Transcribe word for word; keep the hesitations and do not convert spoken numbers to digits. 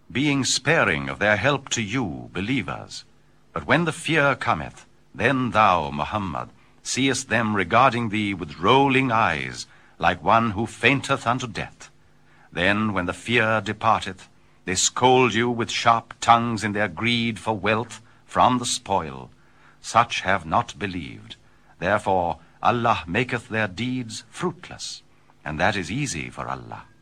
being sparing of their help to you, believers. But when the fear cometh, then thou, Muhammad, seest them regarding thee with rolling eyes, like one who fainteth unto death. Then, when the fear departeth, they scold you with sharp tongues in their greed for wealth from the spoil. Such have not believed. Therefore Allah maketh their deeds fruitless, and that is easy for Allah.